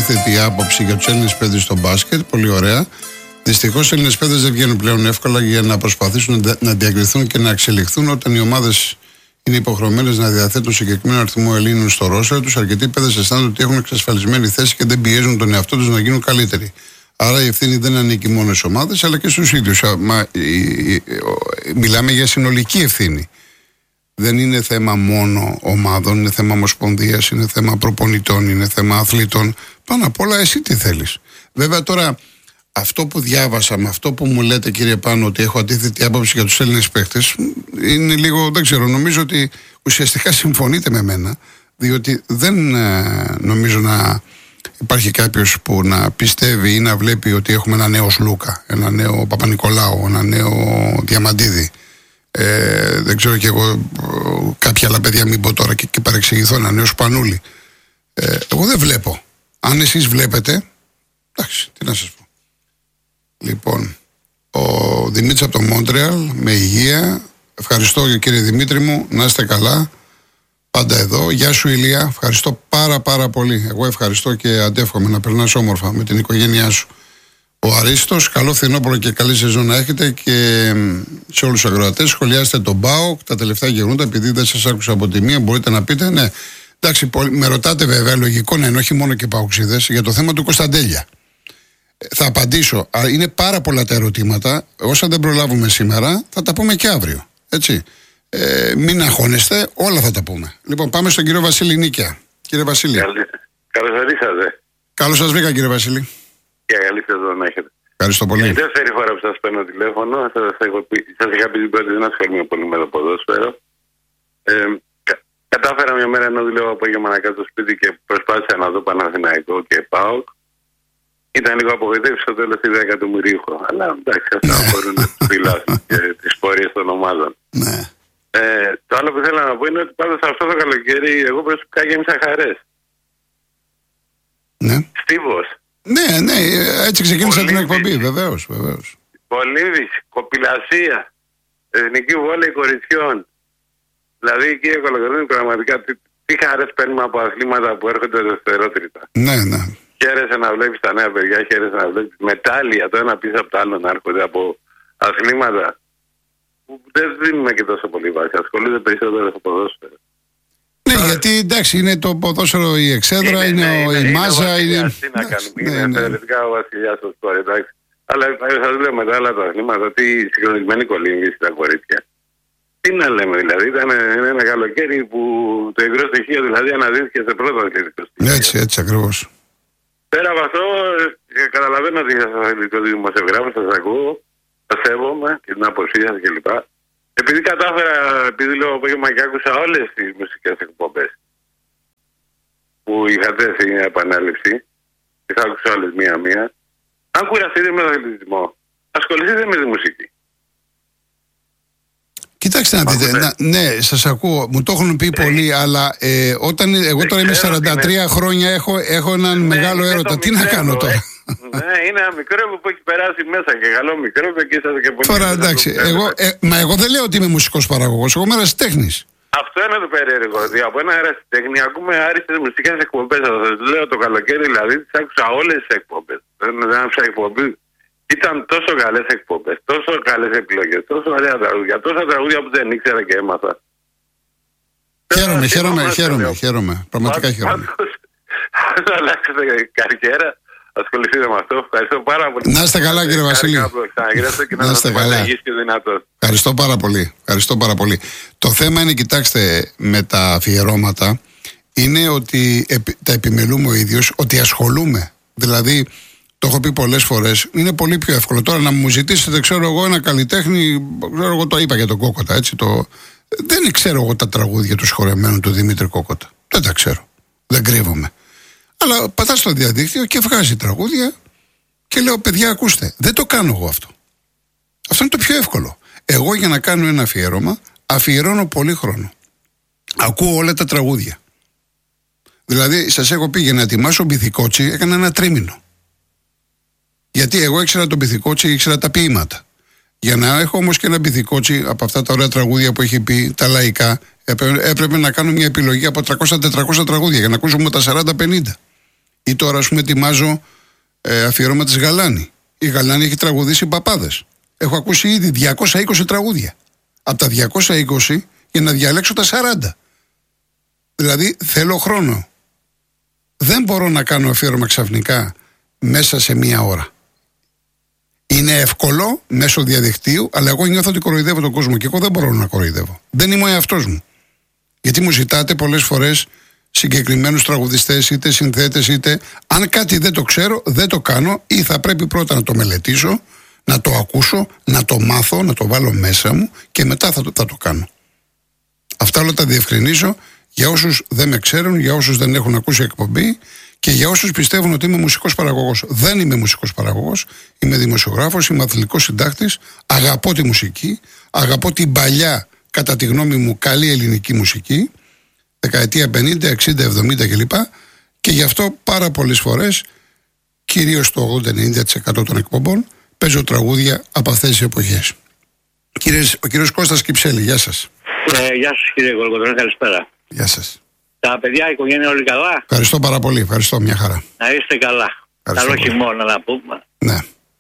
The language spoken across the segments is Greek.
αντίθετη άποψη για τους Έλληνες παίδες στο μπάσκετ. Πολύ ωραία. Δυστυχώς οι Έλληνες παίδες δεν βγαίνουν πλέον εύκολα για να προσπαθήσουν να διακριθούν και να εξελιχθούν όταν οι ομάδες είναι υποχρεωμένες να διαθέτουν συγκεκριμένο αριθμό Ελλήνων στο ρόστερ τους. Αρκετοί παίδες αισθάνονται ότι έχουν εξασφαλισμένη θέση και δεν πιέζουν τον εαυτό τους να γίνουν καλύτεροι. Άρα η ευθύνη δεν ανήκει μόνο στις ομάδες αλλά και στους ίδιους. Μιλάμε για συνολική ευθύνη. Δεν είναι θέμα μόνο ομάδων, είναι θέμα ομοσπονδίας, είναι θέμα προπονητών, είναι θέμα αθλητών. Πάνω απ' όλα εσύ τι θέλεις. Βέβαια τώρα αυτό που διάβασα με αυτό που μου λέτε κύριε Πάνο ότι έχω αντίθετη άποψη για τους Έλληνες παίκτες είναι λίγο, δεν ξέρω, νομίζω ότι ουσιαστικά συμφωνείτε με μένα διότι δεν νομίζω να υπάρχει κάποιος που να πιστεύει ή να βλέπει ότι έχουμε ένα νέο Σλούκα, ένα νέο Παπα-Νικολάου, ένα νέο Διαμαντίδη. Δεν ξέρω κι εγώ κάποια άλλα παιδιά, μην πω τώρα και παρεξηγηθώ, ένα νέο Σπανούλη. Εγώ δεν βλέπω. Αν εσείς βλέπετε, εντάξει, τι να σας πω. Λοιπόν, ο Δημήτρης από το Μόντρεαλ με υγεία. Ευχαριστώ κύριε Δημήτρη μου, να είστε καλά. Πάντα εδώ. Γεια σου Ηλία, ευχαριστώ πάρα πολύ. Εγώ ευχαριστώ και αντεύχομαι να περνάς όμορφα με την οικογένειά σου. Ο Αρίστος, καλό φθινόπωρο και καλή σεζόν να έχετε και σε όλους τους ακροατές. Σχολιάστε τον ΠΑΟΚ, τα τελευταία γεγονότα, επειδή δεν σας άκουσα από τη μία, μπορείτε να πείτε, ναι. Εντάξει, με ρωτάτε βέβαια, λογικό να είναι, όχι μόνο και παοξίδες, για το θέμα του Κωνσταντέλια. Θα απαντήσω. Είναι πάρα πολλά τα ερωτήματα. Όσα δεν προλάβουμε σήμερα, θα τα πούμε και αύριο. Έτσι. Μην αγχώνεστε, όλα θα τα πούμε. Λοιπόν, πάμε στον κύριο Βασίλη Νίκαια. Κύριε Βασίλη. Καλώς ορίσατε. Καλώς σας βρήκα, κύριε Βασίλη. Και καλή σεζόν έχετε. Ευχαριστώ πολύ. Είναι η δεύτερη φορά που σας παίρνω τηλέφωνο. Σας είχα πει την πρώτη, δεν ασχολούμαι πολύ με το ποδόσφαιρο. Κατάφερα μια μέρα ενώ δουλεύω απόγευμα να κάτσω στο σπίτι και προσπάθησα να δω Παναθηναϊκό και ΠΑΟΚ. Ήταν λίγο απογοητεύσει στο τέλος τη 10 του Μυρίχου. Αλλά εντάξει, αυτά μπορούν να τους φυλάσουν και τις πορείες των ομάδων. Ναι. Το άλλο που θέλω να πω είναι ότι πάντως αυτό το καλοκαίρι εγώ προσωπικά γέμισα χαρές. Ναι. Στίβος. Ναι, έτσι ξεκίνησα την εκπομπή, βεβαίως. Πολύδης, Κοπηλασία, Εθνική Βόλεϊ Κοριτσιών. Δηλαδή, κύριε Κολοκοτρώνη, πραγματικά τι χαρές παίρνουμε από αθλήματα που έρχονται δευτερότριτα. Ναι. Χαίρεσαι να βλέπεις τα νέα παιδιά, χαίρεσαι να βλέπεις μετάλλια το ένα πίσω από το άλλο να έρχονται από αθλήματα που δεν δίνουμε και τόσο πολύ βάση. Ασχολούνται περισσότερο στο ποδόσφαιρο. Ναι, γιατί εντάξει, είναι το ποδόσφαιρο η εξέδρα, είναι η μάζα. Τι να κάνουμε, είναι θεωρητικά ο βασιλιάς στο σπορ, εντάξει. Αλλά σας λέω μετά άλλα τα αθλήματα, ότι συγχρονισμένη κολύμβηση στα κορίτσια. Τι να λέμε δηλαδή, ήταν ένα καλοκαίρι που το υγρό στοιχείο δηλαδή αναδύθηκε σε πρώτο αθλητικό στοιχείο. Έτσι ακριβώς. Πέρα από αυτό, καταλαβαίνω ότι είσαστε αθλητικό δημοσιογράφο, σας ακούω, σας σέβομαι και την άποψή σας κλπ. Επειδή κατάφερα, επειδή λέω απόγευμα και άκουσα όλες τις μουσικές εκπομπές που είχατε στην επανάληψη, και θα άκουσα όλες μία-μία, αν κουραστείτε με τον αθλητισμό, ασχοληθείτε με τη μουσική. Κοιτάξτε να δείτε, ναι, σας ακούω, μου το έχουν πει πολλοί, αλλά όταν εγώ τώρα είμαι 43 χρόνια, έχω έναν μεγάλο έρωτα. Τι να κάνω τώρα. Ναι, είναι ένα μικρό που έχει περάσει μέσα και καλό μικρό και είσαστε και πολύ. Τώρα εντάξει, εγώ δεν λέω ότι είμαι μουσικός παραγωγός, εγώ είμαι ερασιτέχνης. Αυτό είναι το περίεργο, ότι από ένα ερασιτέχνη ακούμε άριστες μουσικές εκπομπές. Σας λέω το καλοκαίρι, δηλαδή τις άκουσα όλες τις εκπομπές. Δεν άκουσα εκπομπή. Ήταν τόσο καλές εκπομπές, τόσο καλές επιλογές, τόσο ωραία τραγούδια, τόσα τραγούδια που δεν ήξερα και έμαθα. Χαίρομαι. Πραγματικά χαίρομαι. Αν αλλάξετε καριέρα, ασχοληθείτε με αυτό. Ευχαριστώ πάρα πολύ. Να είστε καλά, κύριε Βασίλη. Να είστε καλά. Ευχαριστώ πάρα πολύ. Το θέμα είναι, κοιτάξτε, με τα αφιερώματα, είναι ότι τα επιμελούμε ο ίδιος, ότι ασχολούμαι. Δηλαδή, το έχω πει πολλές φορές, είναι πολύ πιο εύκολο. Τώρα να μου ζητήσετε, ξέρω εγώ, ένα καλλιτέχνη, ξέρω εγώ, το είπα για τον Κόκοτα, έτσι. Δεν ξέρω εγώ τα τραγούδια του συγχωρεμένου του Δημήτρη Κόκοτα. Δεν τα ξέρω. Δεν κρύβομαι. Αλλά πατά στο διαδίκτυο και βγάζει τραγούδια και λέω, παιδιά, ακούστε. Δεν το κάνω εγώ αυτό. Αυτό είναι το πιο εύκολο. Εγώ για να κάνω ένα αφιέρωμα, αφιερώνω πολύ χρόνο. Ακούω όλα τα τραγούδια. Δηλαδή, σας έχω πει, για να ετοιμάσω Μπιθικότσι, έκανα ένα τρίμηνο. Γιατί εγώ ήξερα τον Μπιθικότσι, ήξερα τα ποίηματα. Για να έχω όμως και ένα Μπιθικότσι από αυτά τα ωραία τραγούδια που έχει πει, τα λαϊκά, έπρεπε να κάνω μια επιλογή από 300-400 τραγούδια για να ακούσουμε τα 40-50. Ή τώρα, ας πούμε, ετοιμάζω αφιέρωμα της Γαλάνη. Η Γαλάνη έχει τραγουδήσει παπάδες. Έχω ακούσει ήδη 220 τραγούδια. Από τα 220 για να διαλέξω τα 40. Δηλαδή θέλω χρόνο. Δεν μπορώ να κάνω αφιέρωμα ξαφνικά μέσα σε μία ώρα. Είναι εύκολο μέσω διαδικτύου, αλλά εγώ νιώθω ότι κοροϊδεύω τον κόσμο και εγώ δεν μπορώ να κοροϊδεύω. Δεν είμαι ο εαυτός μου. Γιατί μου ζητάτε πολλές φορές συγκεκριμένους τραγουδιστές, είτε συνθέτες, είτε αν κάτι δεν το ξέρω, δεν το κάνω ή θα πρέπει πρώτα να το μελετήσω, να το ακούσω, να το μάθω, να το βάλω μέσα μου και μετά θα το κάνω. Αυτά όλα τα διευκρινίζω για όσους δεν με ξέρουν, για όσους δεν έχουν ακούσει εκπομπή και για όσους πιστεύουν ότι είμαι μουσικός παραγωγός. Δεν είμαι μουσικός παραγωγός, είμαι δημοσιογράφος, είμαι αθλητικός συντάκτης, αγαπώ τη μουσική, αγαπώ την παλιά, κατά τη γνώμη μου, καλή ελληνική μουσική, δεκαετία 50, 60, 70 κλπ. Και γι' αυτό πάρα πολλές φορές, κυρίως το 80-90% των εκπομπών, παίζω τραγούδια από αυτές τις εποχές. Ο κύριος Κώστας Κυψέλη, γεια σας. Γεια σας κύριε Γολγοτρώνη, καλησπέρα. Γεια σας. Τα παιδιά, η οικογένεια όλοι καλά? Ευχαριστώ πάρα πολύ, ευχαριστώ, μια χαρά. Να είστε καλά. Καλό χειμώνα να πούμε. Ναι.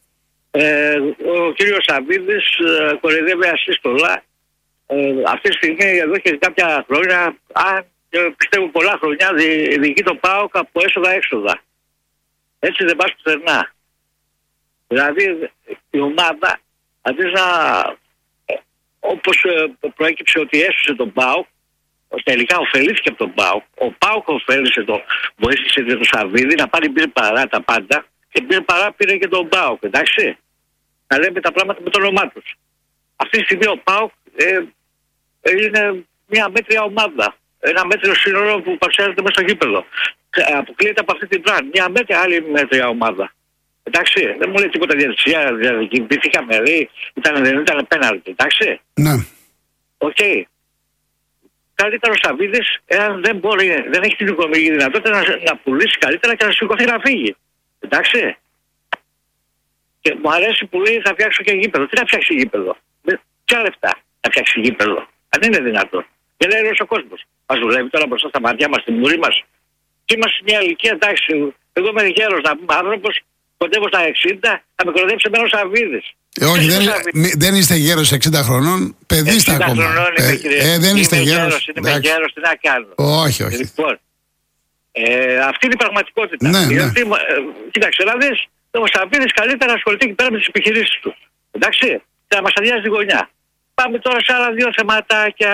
Ο κύριος Σαββίδης κοροϊδεύει ασύστολα. Αυτή τη στιγμή εδώ και κάποια χρόνια, πιστεύω πολλά χρόνια, διοικεί το ΠΑΟΚ από έσοδα-έξοδα. Έτσι δεν πας πουθενά. Δηλαδή η ομάδα, αντί να, όπως προέκυψε ότι έσωσε τον ΠΑΟΚ, τελικά ωφελήθηκε από τον ΠΑΟΚ. Ο ΠΑΟΚ βοήθησε τον Σαββίδη να πάρει πήρε παρά τα πάντα και πήρε παρά πήρε και τον ΠΑΟΚ. Εντάξει. Να λέμε τα πράγματα με το όνομά τους. Αυτή τη στιγμή ο ΠΑΟΚ είναι μια μέτρια ομάδα. Ένα μέτριο σύνολο που παρουσιάζεται μέσα στο γήπεδο. Αποκλείεται από αυτή την πράγμα. Μια μέτρια, άλλη μέτρια ομάδα. Εντάξει, δεν μου λέει τίποτα διαδικασία. Διαδικηθήκαμε, δεν ήταν πέναλτι. Εντάξει. Ναι. Οκ. Καλύτερο ο Σαββίδης, εάν δεν έχει την οικονομική δυνατότητα να πουλήσει καλύτερα και να σηκωθεί να φύγει. Εντάξει. Και μου αρέσει που λέει θα φτιάξω και γήπεδο. Τι να φτιάξει γήπεδο? Ποια λεφτά να φτιάξει γήπεδο? Αν είναι δυνατόν. Και λέει ο κόσμος. Μας δουλεύει τώρα μπροστά στα μάτια μας, στη μουρή μας. Και είμαστε σε μια ηλικία, εντάξει. Εγώ είμαι γέρος να πούμε άνθρωπος, κοντεύω στα 60, θα με κοροϊδέψει εμένα ο Σαββίδης. Όχι, δεν είστε γέρος 60 χρονών, παιδί είστε ακόμα. 60 χρονών είμαι, κύριε. Δεν είστε γέρος. Είμαι γέρος, τι να κάνω. Όχι, όχι. Λοιπόν, αυτή είναι η πραγματικότητα. Ναι, γιατί, κοίταξε να δεις, ο Σαββίδης καλύτερα ασχολείται εκεί πέρα με τις επιχειρήσεις του. Εντάξει, και να μας αδειάζει τη γωνιά. Πάμε τώρα σε άλλα δύο θεματάκια.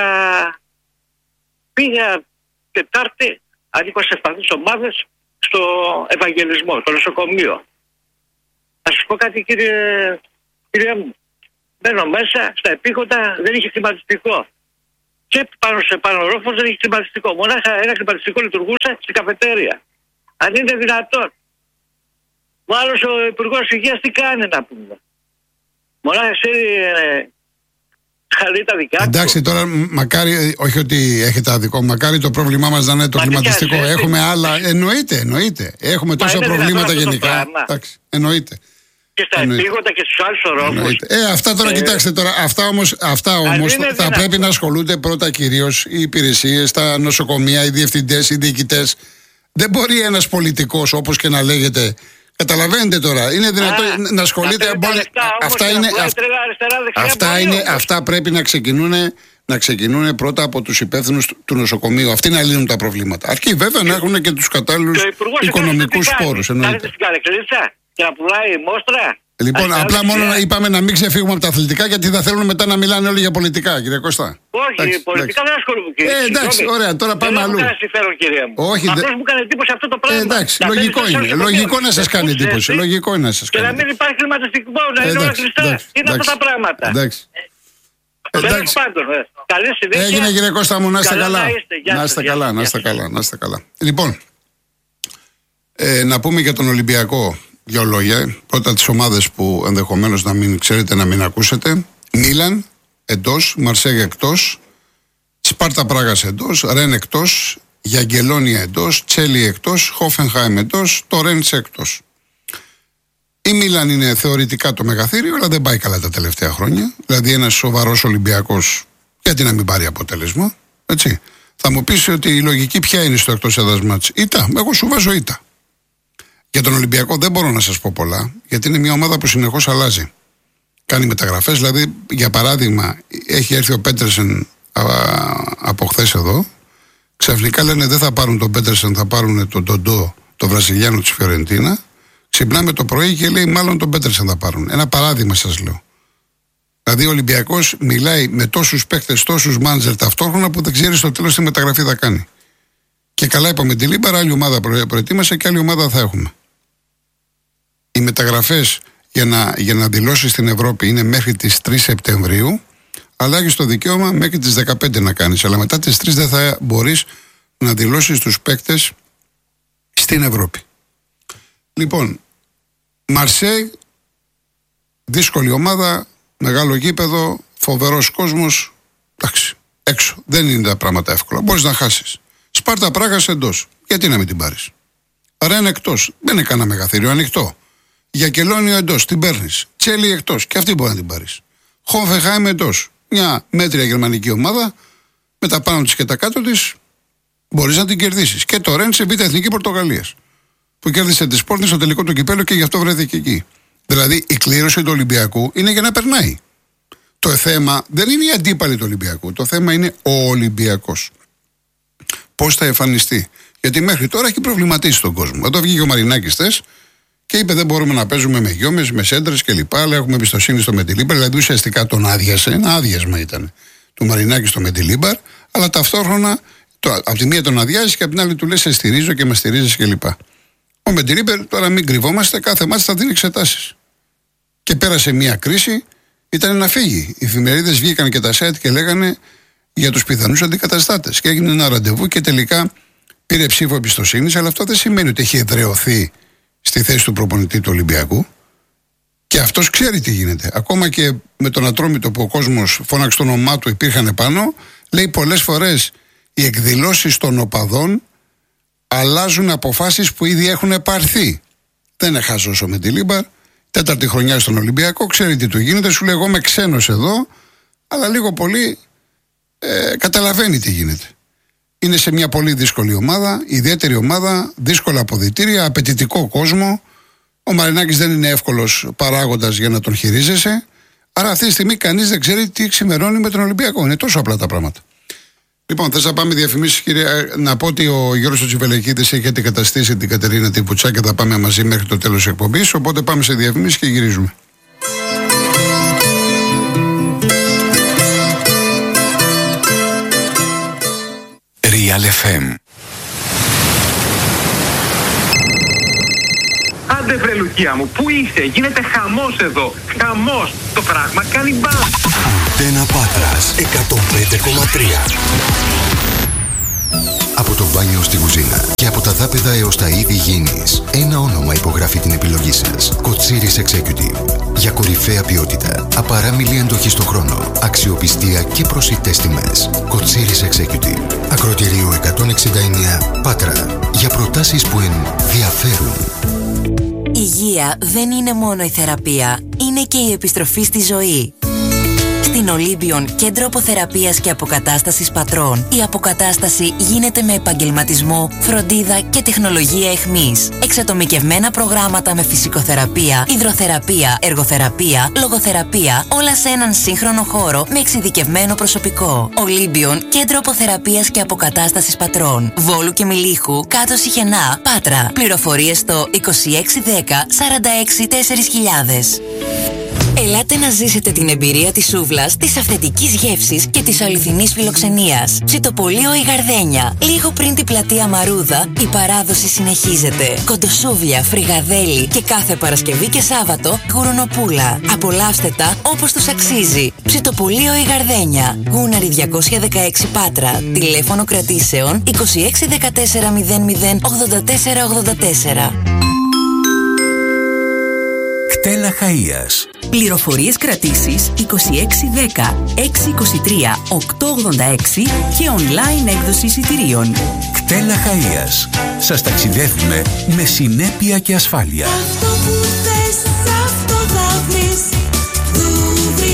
Πήγα Τετάρτη, ανήκω σε ευπαθείς ομάδες, στο Ευαγγελισμό, στο νοσοκομείο. Θα σας πω κάτι κύριε μου. Μπαίνω μέσα, στα επίγοντα δεν είχε κλιματιστικό. Και πάνω ρόφος δεν είχε κλιματιστικό. Μονάχα ένα κλιματιστικό λειτουργούσε στην καφετέρια. Αν είναι δυνατόν. Ο άλλος ο Υπουργός Υγείας τι κάνει να πούμε. Μονάχα ξέρει τα δικά του. Εντάξει, τώρα μακάρι, όχι ότι έχετε άδικο, μακάρι το πρόβλημά μας να είναι το κλιματιστικό. Έχουμε άλλα. Εννοείται. Έχουμε τόσα προβλήματα γενικά. Εντάξει, εννοείται. Και στα επίγοντα και στους άλλους ορόφους. Αυτά τώρα κοιτάξτε τώρα. Αυτά όμως θα πρέπει να ασχολούνται πρώτα κυρίως οι υπηρεσίες, τα νοσοκομεία, οι διευθυντές, οι διοικητές. Δεν μπορεί ένας πολιτικός, όπως και να λέγεται. Καταλαβαίνετε τώρα, είναι δυνατόν να ασχολείται. Αυτά πρέπει να ξεκινούν πρώτα από τους υπεύθυνους του νοσοκομείου. Αυτοί να λύνουν τα προβλήματα. Αρκεί βέβαια να έχουν και τους κατάλληλους οικονομικούς πόρους. Και να πουλάει μόστρα. Λοιπόν, απλά μόνο είπαμε να μην ξεφύγουμε από τα αθλητικά, γιατί θα θέλουν μετά να μιλάνε όλοι για πολιτικά, κύριε Κώστα. Όχι, πολιτικά δεν ασχολούμαι, κύριε. Εντάξει, ωραία, τώρα πάμε αλλού. Δεν μου κάνει συμφέρον, κύριε μου. Όχι, απλώς μου κάνει εντύπωση αυτό το πράγμα. Εντάξει, λογικό είναι. Λογικό να σας κάνει εντύπωση. Και να μην υπάρχει κλιματιστικό, να είναι όλα κλειστά. Είναι αυτά τα πράγματα. Εντάξει. Τέλος πάντων, καλή συνέχεια. Έγινε, κύριε Κώστα μου, να είστε καλά. Να είστε καλά. Λοιπόν, να πούμε για τον Ολυμπιακό. Δύο λόγια. Πρώτα τις ομάδες που ενδεχομένως να μην ξέρετε, να μην ακούσετε. Μίλαν εντός, Μαρσέγ εκτός, Σπάρτα Πράγας εντός, Ρεν εκτός, Γιαγκελόνια εντός, Τσέλι εκτός, Χόφενχάιμ εντός, Τορέντς εκτός. Η Μίλαν είναι θεωρητικά το μεγαθύριο, αλλά δεν πάει καλά τα τελευταία χρόνια. Δηλαδή ένας σοβαρός Ολυμπιακός, γιατί να μην πάρει αποτέλεσμα. Έτσι. Θα μου πεις ότι η λογική ποια είναι στο εκτός έδρας μάτς? Ήττα. Εγώ σου βάζω ήττα. Για τον Ολυμπιακό δεν μπορώ να σας πω πολλά, γιατί είναι μια ομάδα που συνεχώς αλλάζει. Κάνει μεταγραφές, δηλαδή για παράδειγμα έχει έρθει ο Πέτερσεν από χθες εδώ. Ξαφνικά λένε δεν θα πάρουν τον Πέτερσεν, θα πάρουν τον Ντοντό, τον Βραζιλιάνο της Φιωρεντίνα. Ξυπνάμε το πρωί και λέει μάλλον τον Πέτερσεν θα πάρουν. Ένα παράδειγμα σας λέω. Δηλαδή ο Ολυμπιακός μιλάει με τόσους παίκτες, τόσους μάντζερ ταυτόχρονα που δεν ξέρει στο τέλος τι μεταγραφή θα κάνει. Και καλά είπαμε τη Λίμπαρ, άλλη ομάδα προετοίμασε και άλλη ομάδα θα έχουμε. Οι μεταγραφές για να δηλώσεις στην Ευρώπη είναι μέχρι τις 3 Σεπτεμβρίου, αλλά έχεις το δικαίωμα μέχρι τις 15 να κάνεις. Αλλά μετά τις 3 δεν θα μπορείς να δηλώσεις τους παίκτες στην Ευρώπη. Λοιπόν, Μαρσέη, δύσκολη ομάδα, μεγάλο γήπεδο, φοβερός κόσμος. Εντάξει, έξω. Δεν είναι τα πράγματα εύκολα. Μπορείς να χάσεις. Σπάρτα Πράγας εντός. Γιατί να μην την πάρεις. Ρεν εκτός. Δεν είναι κανένα μεγαθύριο, ανοιχτό. Για Κελόνιο εντός. Την παίρνεις. Τσέλι εκτός. Και αυτή μπορεί να την πάρεις. Χόφενχάιμ εντός. Μια μέτρια γερμανική ομάδα. Με τα πάνω της και τα κάτω της. Μπορείς να την κερδίσεις. Και το Ρεν σε Β' Εθνική Πορτογαλίας. Που κέρδισε τη Σπόρτινγκ στο τελικό του κυπέλλου και γι' αυτό βρέθηκε εκεί. Δηλαδή η κλήρωση του Ολυμπιακού είναι για να περνάει. Το θέμα δεν είναι οι αντίπαλοι του Ολυμπιακού. Το θέμα είναι ο Ολυμπιακός. Πώς θα εμφανιστεί. Γιατί μέχρι τώρα έχει προβληματίσει τον κόσμο. Εδώ βγήκε ο Μαρινάκης χθες και είπε: δεν μπορούμε να παίζουμε με γιόμες, με σέντρες κλπ. Αλλά έχουμε εμπιστοσύνη στο Μεντιλίμπαρ. Δηλαδή ουσιαστικά τον άδειασε. Ένα άδειασμα ήταν του Μαρινάκη στο Μεντιλίμπαρ. Αλλά ταυτόχρονα από τη μία τον αδειάζει και από την άλλη του λέει: σε στηρίζω και με στηρίζεις κλπ. Ο Μεντιλίμπαρ, τώρα μην κρυβόμαστε, κάθε μάτι θα δίνει εξετάσεις. Και πέρασε μια κρίση, ήταν να φύγει. Οι εφημερίδες βγήκαν και τα site και λέγανε για τους πιθανούς αντικαταστάτες. Και έγινε ένα ραντεβού και τελικά πήρε ψήφο εμπιστοσύνης, αλλά αυτό δεν σημαίνει ότι έχει εδραιωθεί στη θέση του προπονητή του Ολυμπιακού. Και αυτός ξέρει τι γίνεται. Ακόμα και με τον Ατρόμητο που ο κόσμος φώναξε το όνομά του, υπήρχαν επάνω, λέει πολλές φορές οι εκδηλώσεις των οπαδών αλλάζουν αποφάσεις που ήδη έχουν πάρθει. Δεν είναι χάζος ο Μεντιλίμπαρ. 4η χρονιά στον Ολυμπιακό, ξέρει τι του γίνεται. Σου λέει: εγώ είμαι ξένος εδώ, αλλά λίγο πολύ καταλαβαίνει τι γίνεται. Είναι σε μια πολύ δύσκολη ομάδα, ιδιαίτερη ομάδα, δύσκολα αποδυτήρια, απαιτητικό κόσμο. Ο Μαρινάκης δεν είναι εύκολος παράγοντας για να τον χειρίζεσαι. Άρα αυτή τη στιγμή κανείς δεν ξέρει τι ξημερώνει με τον Ολυμπιακό. Είναι τόσο απλά τα πράγματα. Λοιπόν, θες να πάμε διαφημίσεις, κύριε? Να πω ότι ο Γιώργος Τσιβελεκίδης έχει αντικαταστήσει την Κατερίνα την Πουτσά και θα πάμε μαζί μέχρι το τέλος της εκπομπής. Οπότε πάμε σε διαφημίσεις και γυρίζουμε. Real FM. Άντε βρε Λουκία μου, πού είσαι? Γίνεται χαμός εδώ. Χαμός. Το πράγμα κάνει μπαμ. Αντένα Πάτρας 105,3. Από το μπάνιο στη κουζίνα και από τα δάπεδα έως τα είδη υγιεινής, ένα όνομα υπογράφει την επιλογή σας. Κοτσίρις Executive. Για κορυφαία ποιότητα, απαράμιλη εντοχή στο χρόνο, αξιοπιστία και προσιτές τιμές. Κοτσίρις Executive. Ακροτηρίου 169 Πάτρα. Για προτάσεις που ενδιαφέρουν. Υγεία δεν είναι μόνο η θεραπεία, είναι και η επιστροφή στη ζωή. Στην Ολύμπιον, κέντρο αποθεραπείας και αποκατάστασης πατρών, η αποκατάσταση γίνεται με επαγγελματισμό, φροντίδα και τεχνολογία εχμής. Εξατομικευμένα προγράμματα με φυσικοθεραπεία, υδροθεραπεία, εργοθεραπεία, λογοθεραπεία, όλα σε έναν σύγχρονο χώρο με εξειδικευμένο προσωπικό. Ολύμπιον, κέντρο αποθεραπείας και αποκατάστασης πατρών. Βόλου και Μιλίχου, κάτω Σιχενά, Πάτρα. Πληροφορίες στο 2610 46 4000. Ελάτε να ζήσετε την εμπειρία της σούβλας, της αυθεντικής γεύσης και της αληθινής φιλοξενίας. Ψητοπολείο η Γαρδένια. Λίγο πριν την πλατεία Μαρούδα, η παράδοση συνεχίζεται. Κοντοσούβλια, φρυγαδέλι και κάθε Παρασκευή και Σάββατο γουρνοπούλα. Απολαύστε τα όπως τους αξίζει. Ψητοπολείο η Γαρδένια. Γούναρη 216 Πάτρα. Τηλέφωνο κρατήσεων 2614 00 8484. Κτέλα Χαΐας. Πληροφορίες κρατήσεις 2610 623 886 και online έκδοση εισιτηρίων. Κτέλα Χαΐας. Σας ταξιδεύουμε με συνέπεια και ασφάλεια.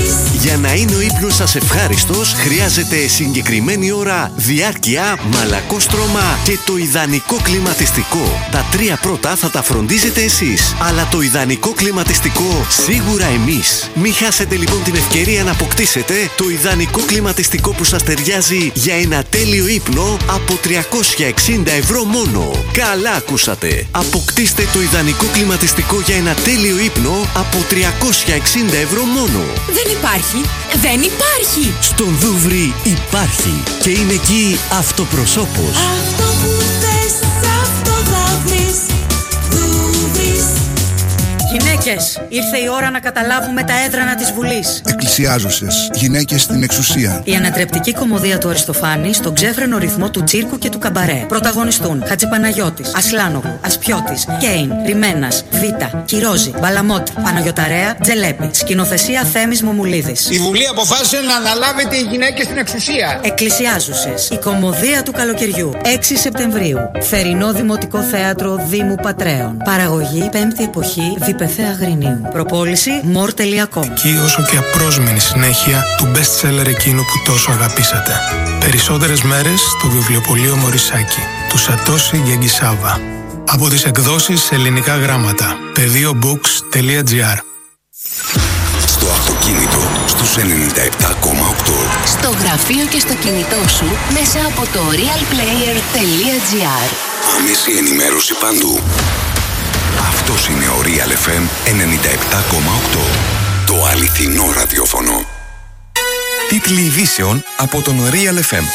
Για να είναι ο ύπνος σας ευχάριστος, χρειάζεται συγκεκριμένη ώρα, διάρκεια, μαλακόστρωμα και το ιδανικό κλιματιστικό. Τα τρία πρώτα θα τα φροντίζετε εσείς, αλλά το ιδανικό κλιματιστικό σίγουρα εμείς. Μην χάσετε λοιπόν την ευκαιρία να αποκτήσετε το ιδανικό κλιματιστικό που σας ταιριάζει για ένα τέλειο ύπνο από 360 ευρώ μόνο. Καλά ακούσατε! Αποκτήστε το ιδανικό κλιματιστικό για ένα τέλειο ύπνο από 360 ευρώ μόνο. Δεν υπάρχει! Δεν υπάρχει! Στον Δούβρι υπάρχει και είναι εκεί αυτοπροσώπος. Αυτό που θες, αυτό θα βρεις. Δούβρις. Γυναίκες, ήρθε η ώρα να καταλάβουμε τα έδρανα της Βουλής. Εκκλησιάζουσες, γυναίκες στην εξουσία. Η ανατρεπτική κωμωδία του Αριστοφάνη στον ξέφρενο ρυθμό του τσίρκου και του καμπαρέ. Πρωταγωνιστούν Χατζηπαναγιώτης, Ασλάνογλου, Ασπιώτης, Κέιν, Ρημένας, Βίτα, Κυρόζη, Μπαλαμότη, Παναγιωταρέα, Τζελέπη. Σκηνοθεσία Θέμης Μομουλίδης. Η Βουλή αποφάσισε να αναλάβετε οι γυναίκες στην εξουσία. Εκκλησιάζουσες, η κωμωδία του καλοκαιριού. 6 Σεπτεμβρίου. Θερινό Δημοτικό Θέατρο Δήμου Πατρέων. Παραγωγή 5η Εποχή Διπεθέα Αγρινίου. Προπόληση more.com. Εκεί όσο και απρόσμενη συνέχεια του best seller εκείνου που τόσο αγαπήσατε. Περισσότερες μέρες στο βιβλιοπωλείο Μωρισάκη του Σατόση Γκιαγκισάβα. Από τις εκδόσεις Ελληνικά Γράμματα. Πεδίobooks.gr. Στο αυτοκίνητο στους 97,8. Στο γραφείο και στο κινητό σου μέσα από το realplayer.gr. Άμεση ενημέρωση παντού. Αυτός είναι ο Real FM 97,8. Το αληθινό ραδιόφωνο. Τίτλοι ειδήσεων από τον Real FM.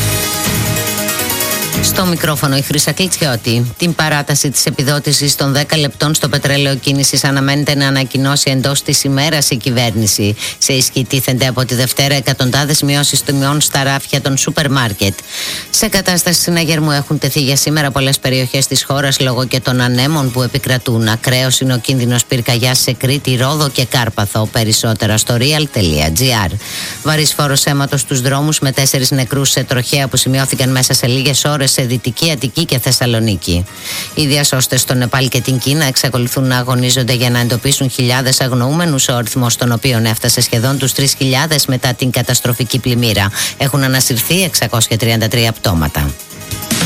Στο μικρόφωνο η Χρύσα Κλιτσιώτη. Την παράταση της επιδότησης των 10 λεπτών στο πετρέλαιο κίνησης αναμένεται να ανακοινώσει εντός της ημέρας η κυβέρνηση. Σε ισχύ τίθενται από τη Δευτέρα εκατοντάδες μειώσεις τιμιών στα ράφια των σούπερ μάρκετ. Σε κατάσταση συναγερμού έχουν τεθεί για σήμερα πολλές περιοχές της χώρας λόγω και των ανέμων που επικρατούν. Ακραίος είναι ο κίνδυνος πυρκαγιάς σε Κρήτη, Ρόδο και Κάρπαθο. Περισσότερα στο real.gr. Βαρύς φόρος αίματος στους δρόμους με 4 νεκρούς σε τροχαία που σημειώθηκαν μέσα σε λίγες ώρες σε Δυτική Αττική και Θεσσαλονίκη. Οι διασώστες στο Νεπάλ και την Κίνα εξακολουθούν να αγωνίζονται για να εντοπίσουν χιλιάδες αγνοούμενους, ο αριθμός των οποίων έφτασε σχεδόν τους 3.000 μετά την καταστροφική πλημμύρα. Έχουν ανασυρθεί 633 πτώματα.